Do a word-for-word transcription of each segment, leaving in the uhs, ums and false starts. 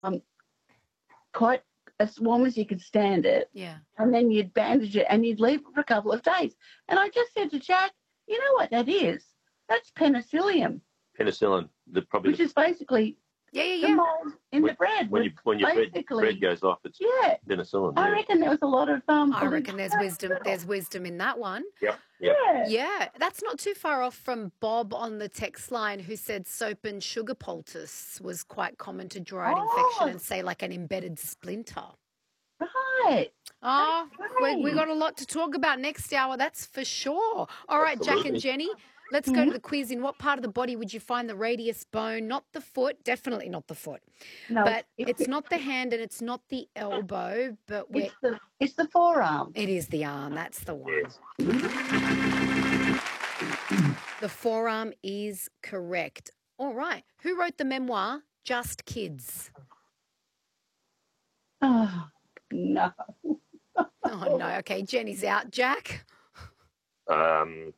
um, quite as warm as you could stand it. Yeah. And then you'd bandage it and you'd leave it for a couple of days. And I just said to Jack, you know what that is? That's penicillium. Penicillin, the probably which the, is basically yeah, yeah, the yeah. mold in when, the bread. When you when your bread, bread goes off, it's yeah. penicillin. I yeah. reckon there was a lot of um. I reckon there's wisdom. There's wisdom in that one. Yep. Yep. Yeah. Yeah, that's not too far off from Bob on the text line, who said soap and sugar poultice was quite common to draw out Oh. infection and say like an embedded splinter. Right. Oh, we, we great. got a lot to talk about next hour, that's for sure. All right, Jack Absolutely. and Jenny, let's go to the quiz. In what part of the body would you find the radius bone? Not the foot, definitely not the foot. No, But it's, it's not the hand and it's not the elbow, but we're, it's the it's the forearm. it is the arm. That's the one. The forearm is correct. All right. Who wrote the memoir Just Kids? Oh no. Oh, no. Okay, Jenny's out. Jack? Um,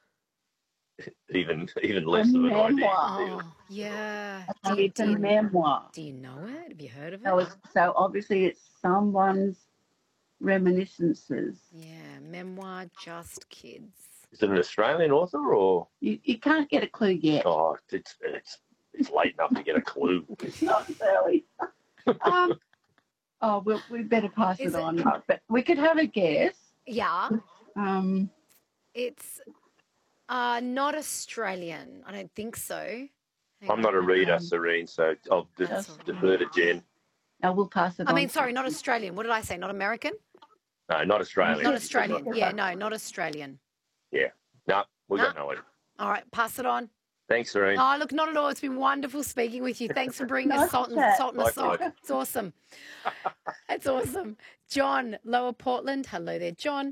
even even less of an idea. Memoir. Oh, yeah. So Do you, it's a do, you, memoir. do you know it? Have you heard of it? So, it's, so obviously it's someone's reminiscences. Yeah, memoir Just Kids. Is it an Australian author or? You, you can't get a clue yet. Oh, it's it's it's late enough to get a clue. It's not early. um, oh, we'll, we better pass Is it it- on. But we could have a guess. Yeah, Um, it's uh, not Australian. I don't think so. Hang I'm not a on. reader, Serene, so I'll de- That's all right. defer to Jen. no, we'll pass it I on. mean, sorry, not Australian. What did I say? Not American? No, not Australian. Not Australian. Yeah, no, not Australian. Yeah. No, we got No. no idea. All right, pass it on. Thanks, Serene. Oh, look, not at all. It's been wonderful speaking with you. Thanks for bringing us Nice salt and, chat. salt and the salt. Likewise. It's awesome. It's awesome. John, Lower Portland. Hello there, John.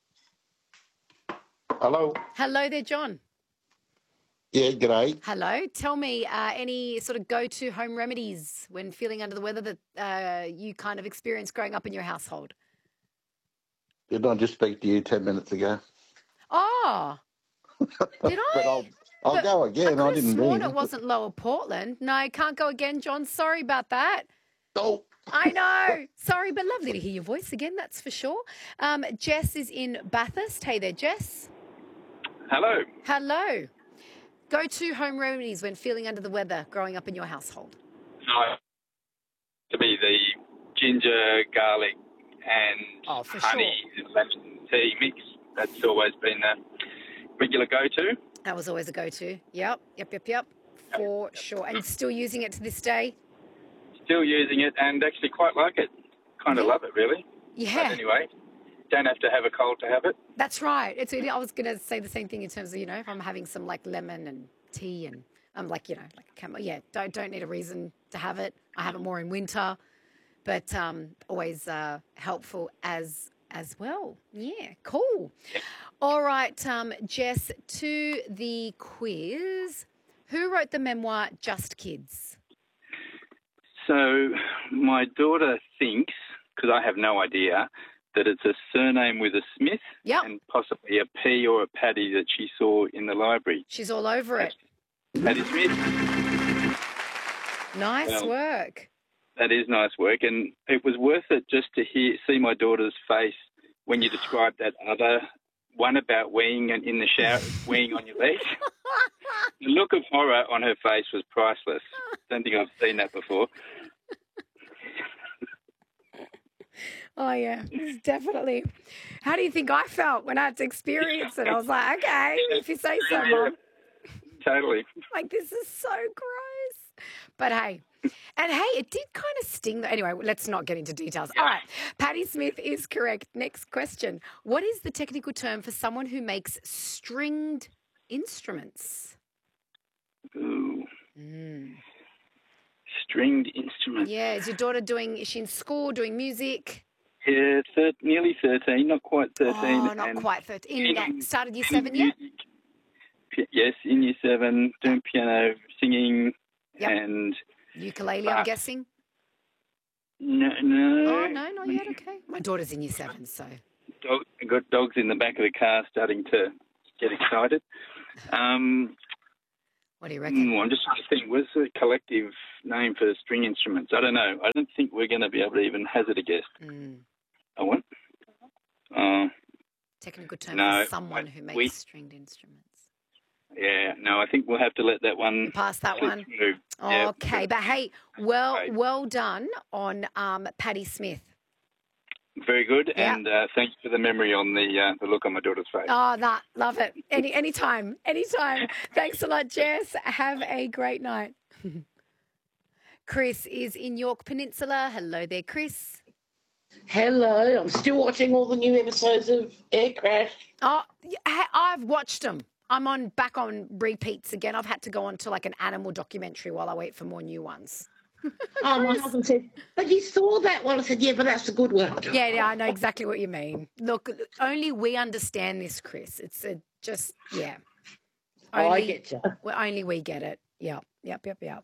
Hello. Hello there, John. Yeah, g'day. Hello. Tell me uh, any sort of go-to home remedies when feeling under the weather that uh, you kind of experienced growing up in your household? Didn't I just speak to you ten minutes ago? Oh, did I? But I'll, I'll But go again. I I, could have didn't sworn ring. it wasn't Lower Portland. No, can't go again, John. Sorry about that. Oh, I know. Sorry, but lovely to hear your voice again, that's for sure. Um, Jess is in Bathurst. Hey there, Jess. Hello. Hello. Go-to home remedies when feeling under the weather growing up in your household. So, to be the ginger, garlic, and Oh, for honey lemon tea mix. That's always been a regular go-to. That was always a go-to. Yep, yep, yep, yep, for sure. And still using it to this day? Still using it and actually quite like it. Kind of Yeah. love it, really. Yeah. But anyway, don't have to have a cold to have it. That's right. It's. I was going to say the same thing in terms of, you know, if I'm having some like lemon and tea and I'm like, you know, like a camel. Yeah, don't don't need a reason to have it. I have it more in winter, but um, always uh, helpful as as well. Yeah, cool. All right, um, Jess, to the quiz. Who wrote the memoir Just Kids? So my daughter thinks, because I have no idea, that it's a surname with a Smith Yep. and possibly a P or a Paddy that she saw in the library. She's all over it. Paddy Smith. Nice Well, work. That is nice work, and it was worth it just to hear see my daughter's face when you described that other one about weeing and in the shower, weeing on your legs. The look of horror on her face was priceless. Don't think I've seen that before. Oh, yeah, it's definitely. How do you think I felt when I had to experience it? I was like, okay, if you say so, Mum. Totally. Like, this is so gross. But hey, and hey, it did kind of sting. The, anyway, let's not get into details. All right, Patty Smith is correct. Next question. What is the technical term for someone who makes stringed instruments? Ooh, Mm. stringed instrument. Yeah, is your daughter doing, is she in school doing music? Yeah, thir- nearly thirteen, not quite thirteen. Oh, not and quite thirteen. In, in- started year in seven yet? music. P- Yes, in year seven, doing piano, singing, Yep. and Ukulele, I'm But- guessing. no, no. Oh, no, not yet. Okay. My daughter's in year seven, so. Dog, got dogs in the back of the car starting to get excited. Um, What do you reckon? Mm, I'm just trying to think. What's the collective name for string instruments? I don't know. I don't think we're going to be able to even hazard a guess. Mm. I want. Uh, Technical term no, for someone who makes we- stringed instruments. yeah, no, I think we'll have to let that one Pass that slip one. through. Yeah. Okay, but hey, well, Right. well done on um, Paddy Smith. Very good, Yeah. and uh, thanks for the memory on the uh, the look on my daughter's face. Oh, that love it. Any anytime, anytime. Thanks a lot, Jess. Have a great night. Chris is in York Peninsula. Hello there, Chris. Hello, I'm still watching all the new episodes of Air Crash. Oh, yeah, I've watched them. I'm on back on repeats again. I've had to go on to like an animal documentary while I wait for more new ones. Oh, my husband said, but you saw that one. I said, yeah, but that's a good one. Yeah, yeah, I know exactly what you mean. Look, only we understand this, Chris. It's a, just, yeah. Oh, Only, I get you. well, only we get it. Yep, yep, yep, yep.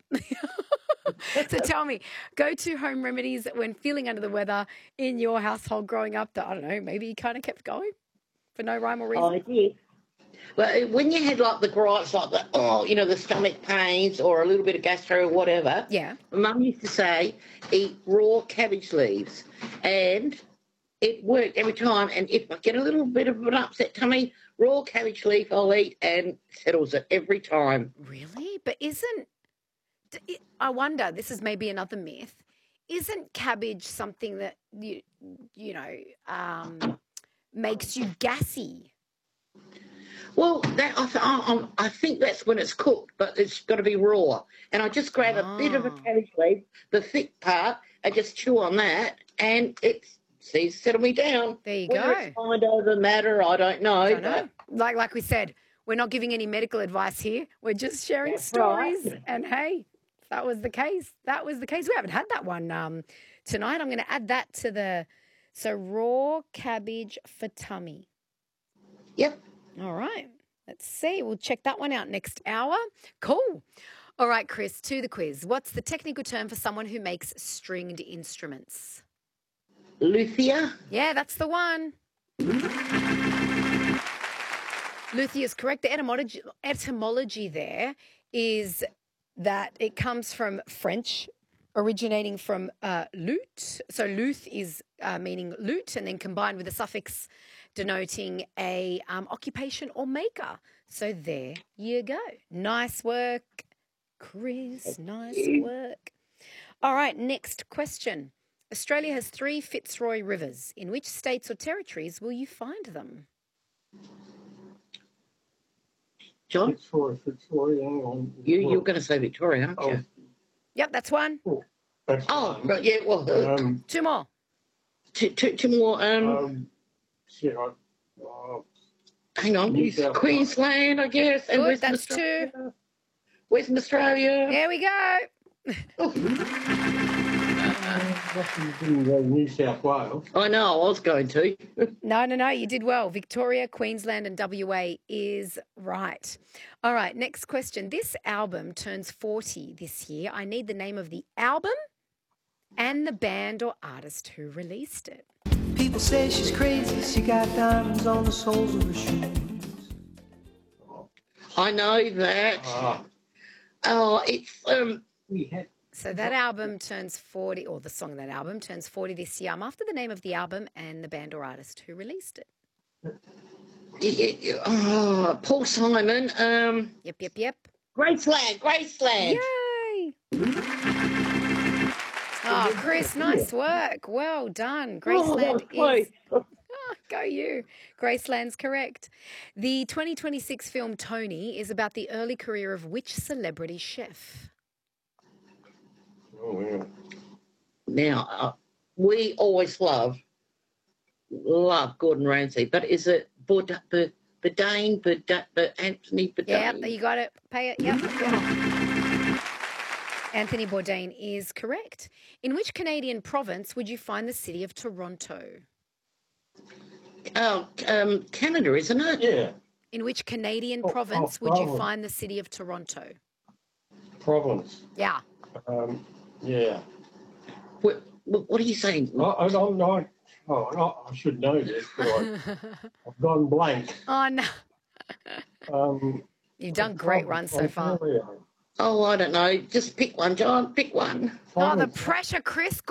So tell me, go-to home remedies when feeling under the weather in your household growing up that, I don't know, maybe you kind of kept going for no rhyme or reason? Oh, I did. But when you had like the gripes, like the, oh, you know, the stomach pains or a little bit of gastro or whatever, Yeah. my mum used to say, eat raw cabbage leaves. And it worked every time. And if I get a little bit of an upset tummy, raw cabbage leaf I'll eat and settles it every time. Really? But isn't, d- I wonder, this is maybe another myth, isn't cabbage something that, you, you know, um, makes you gassy? Well, that I, th- I, I think that's when it's cooked, but it's got to be raw. And I just grab a bit of a Ah. cabbage leaf, the thick part, and just chew on that, and it seems to settle me down. There you Whether go. it's mind over matter, I don't know. Don't but know. Like like we said, we're not giving any medical advice here. We're just sharing That's stories. right. And hey, if that was the case. That was the case. We haven't had that one um, tonight. I'm going to add that to the so raw cabbage for tummy. Yep. All right. Let's see. We'll check that one out next hour. Cool. All right, Chris, to the quiz. What's the technical term for someone who makes stringed instruments? Luthier. Yeah, that's the one. Luthier is correct. The etymology, etymology there is that it comes from French, originating from uh, lute. So luth is uh, meaning lute, and then combined with a suffix denoting a um, occupation or maker. So there you go. Nice work, Chris. Nice work. All right, next question. Australia has three Fitzroy rivers. In which states or territories will you find them? John, Fitzroy, Fitzroy, hang on. you, you're going to say Victoria, aren't Oh, you? Yep, that's one. that's Oh, one. right, yeah, well, uh, Um, Two more. two, two, two more. Um, um, shit, I, uh, hang on. New South Queensland, I guess. And Good, Western that's two. Australia. Western Australia. There we go. nothing didn't go New South Wales. I know, I was going to. No, no, no, you did well. Victoria, Queensland and W A is right. All right, next question. This album turns forty this year. I need the name of the album and the band or artist who released it. People say she's crazy. She got diamonds on the soles of her shoes. I know that. Ah, Oh, it's um. we had So that album turns forty, or the song of that album turns forty this year. I'm after the name of the album and the band or artist who released it. y- y- Oh, Paul Simon. Um, Yep, yep, yep. Graceland. Graceland. Yay! Oh, Chris, nice work. Well done. Oh, that was Graceland close. is... Oh, go you. Graceland's correct. The twenty twenty-six film Tony is about the early career of which celebrity chef? oh yeah. Now, uh, we always love, love Gordon Ramsay, but is it Bourdain, Bourdain, Bourdain, Anthony Yeah, Bourdain? you got it. Pay it. Yep. yep. Anthony Bourdain is correct. In which Canadian province would you find the city of Toronto? Oh, um, Canada, isn't it? Yeah, In which Canadian Oh, province oh, would you province. find the city of Toronto? province. Yeah. Um, yeah. What, what, what are you saying? I, I, I'm not. Oh, I, I should know this, but I, I've gone blank. Oh, no. Um, You've done great runs so far. Oh, I don't know. Just pick one, John. Pick one. Oh, the pressure, Chris.